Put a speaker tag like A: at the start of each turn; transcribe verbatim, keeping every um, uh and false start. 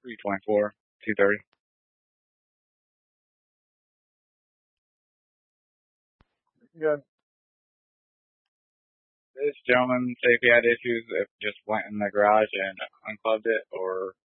A: three twenty-four, two thirty. Good. This gentleman said if he had issues, if just went in the garage and unclugged it, or